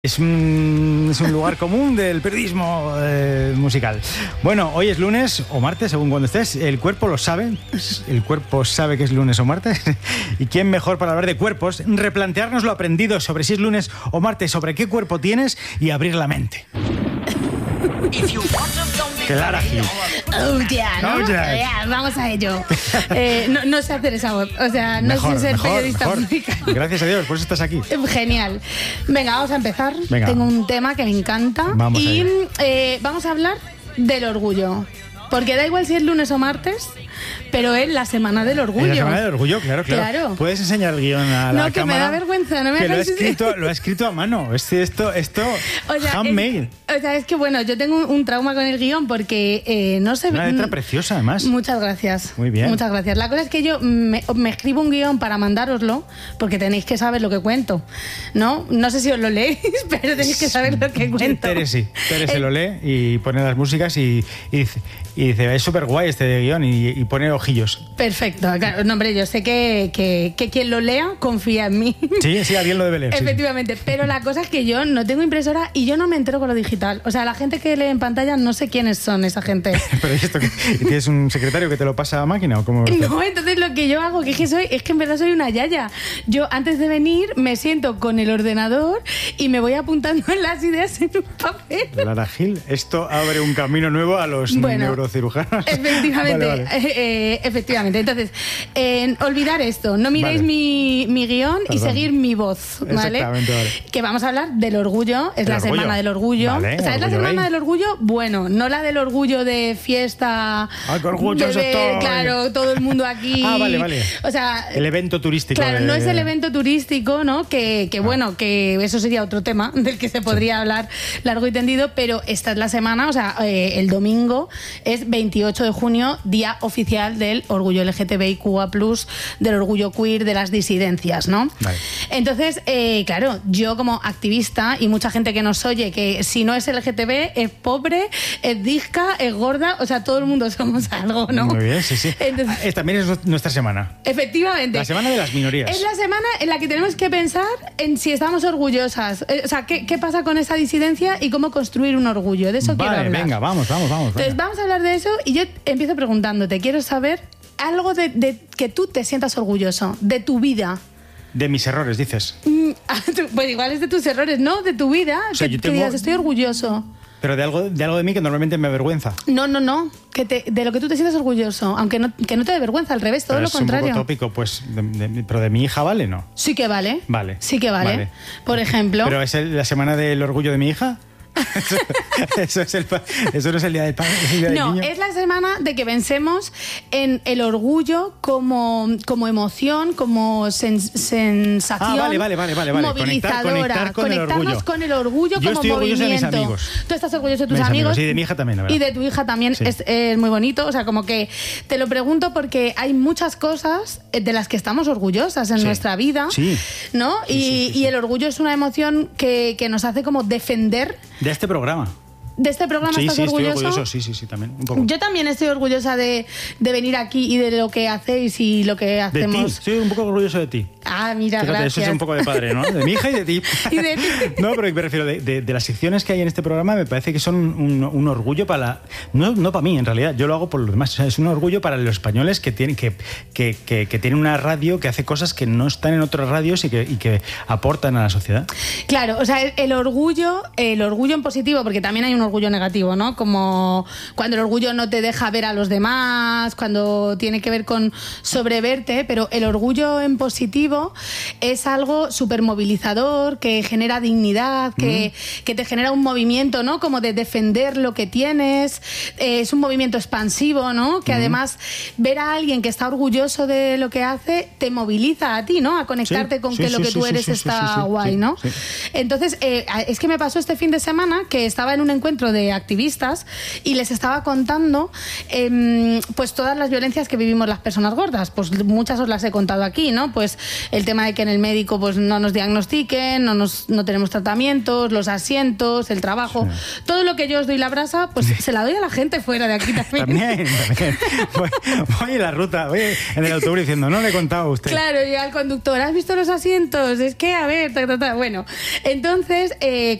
Es un lugar común del periodismo musical. Bueno, hoy es lunes o martes, según cuando estés. El cuerpo lo sabe. El cuerpo sabe que es lunes o martes. ¿Y quién mejor para hablar de cuerpos? Replantearnos lo aprendido sobre si es lunes o martes, sobre qué cuerpo tienes y abrir la mente. Clara Gil. Oh, yeah, ¿no? Oh, yeah. Yeah, vamos a ello. No sé hacer esa voz. O sea, no sé ser periodista musical. Gracias a Dios, por eso estás aquí. Genial. Venga, vamos a empezar. Venga. Tengo un tema que me encanta. Vamos y vamos a hablar del orgullo. Porque da igual si es lunes o martes, pero es la semana del orgullo. La semana del orgullo, claro. Puedes enseñar el guión a la cámara. No, que me da vergüenza, no me hagas lo ha escrito a mano. Esto o sea, handmade. O sea, es que bueno, yo tengo un trauma con el guión porque no sé... Una letra preciosa, además. Muchas gracias. Muy bien. Muchas gracias. La cosa es que yo me escribo un guión para mandároslo, porque tenéis que saber lo que cuento, ¿no? No sé si os lo leéis, pero tenéis que saber lo que cuento. Tere se lo lee y pone las músicas y dice, es súper guay este guión y pone ojillos. Perfecto. Claro, no, hombre, yo sé que quien lo lea confía en mí. Sí, alguien lo debe leer. Efectivamente, sí. Pero la cosa es que yo no tengo impresora y yo no me entero con lo digital. O sea, la gente que lee en pantalla no sé quiénes son esa gente. ¿Pero esto qué? ¿Tienes un secretario que te lo pasa a máquina o cómo? No, entonces lo que yo hago, que en verdad soy una yaya. Yo antes de venir me siento con el ordenador y me voy apuntando las ideas en un papel. Clara Gil, esto abre un camino nuevo a los neurocirujanos. Efectivamente, vale. Efectivamente. Entonces, olvidar esto, no miréis mi guión. Perdón. Y seguir mi voz, ¿vale? Exactamente, vale. Que vamos a hablar del orgullo, es la semana del orgullo. Vale, o sea, es la semana del orgullo, bueno, no la del orgullo de fiesta. ¡Ay, qué orgulloso estoy! Claro, todo el mundo aquí. Vale. O sea, el evento turístico. Claro, no es el evento turístico, ¿no? Bueno, que eso sería otro tema del que se podría hablar largo y tendido, pero esta es la semana, o sea, el domingo es 28 de junio, día oficial del orgullo LGTBIQA+, del orgullo queer, de las disidencias, ¿no? Vale. Entonces, claro, yo como activista y mucha gente que nos oye, que si no es LGTB, es pobre, es disca, es gorda, o sea, todo el mundo somos algo, ¿no? Muy bien, sí. Entonces, también es nuestra semana. Efectivamente. La semana de las minorías. Es la semana en la que tenemos que pensar en si estamos orgullosas. O sea, ¿qué pasa con esa disidencia y cómo construir un orgullo? De eso quiero hablar. Venga, vamos. Entonces, vamos a hablar de eso y yo empiezo preguntándote, quiero saber algo de que tú te sientas orgulloso, de tu vida. De mis errores, dices. Pues igual es de tus errores, ¿no? De tu vida, o sea, que digas, estoy orgulloso. Pero de algo de mí que normalmente me avergüenza. No. De lo que tú te sientes orgulloso. Aunque que no te dé vergüenza, al revés, todo lo contrario. Es un poco tópico, pues. Pero de mi hija vale, ¿no? Sí que vale. Vale. Sí que vale. Por ejemplo. ¿Pero es la semana del orgullo de mi hija? Eso no es el día del padre. No, es la semana de que pensemos en el orgullo como emoción, como sensación. Vale. Movilizadora. Conectarnos con el orgullo Yo como estoy orgulloso movimiento. de mis amigos. Tú estás orgulloso de tus amigos. Y de mi hija también, la verdad. Y de tu hija también. Sí. Es muy bonito. O sea, como que te lo pregunto porque hay muchas cosas de las que estamos orgullosas en nuestra vida. Sí. ¿No? Sí. Y el orgullo es una emoción que nos hace como defender. De este programa. ¿De este programa estás orgulloso? Estoy orgulloso, sí, también, un poco. Yo también estoy orgullosa de venir aquí y de lo que hacéis y lo que hacemos. De ti, estoy un poco orgulloso de ti. Ah, mira, Fíjate, gracias. Eso es un poco de padre, ¿no? De mi hija y de ti. Y de ti. No, pero me refiero de las secciones que hay en este programa, me parece que son un orgullo para... No para mí, en realidad, yo lo hago por los demás. O sea, es un orgullo para los españoles que tienen una radio que hace cosas que no están en otras radios y que aportan a la sociedad. Claro, o sea, el orgullo en positivo, porque también hay un orgullo negativo, ¿no? Como cuando el orgullo no te deja ver a los demás, cuando tiene que ver con sobreverte, pero el orgullo en positivo es algo súper movilizador, que genera dignidad, que te genera un movimiento, ¿no? Como de defender lo que tienes, es un movimiento expansivo, ¿no? Que además ver a alguien que está orgulloso de lo que hace te moviliza a ti, ¿no? A conectarte con que lo que tú eres está guay, ¿no? Sí. Entonces, es que me pasó este fin de semana que estaba en un encuentro de activistas y les estaba contando pues todas las violencias que vivimos las personas gordas. Pues muchas os las he contado aquí, ¿no? Pues el tema de que en el médico pues no nos diagnostiquen, no tenemos tratamientos, los asientos, el trabajo, todo lo que yo os doy la brasa, pues se la doy a la gente fuera de aquí también. También. Voy en la ruta, voy en el autobús diciendo, no le he contado a usted. Claro, y al conductor, ¿has visto los asientos? Es que, a ver, bueno, entonces,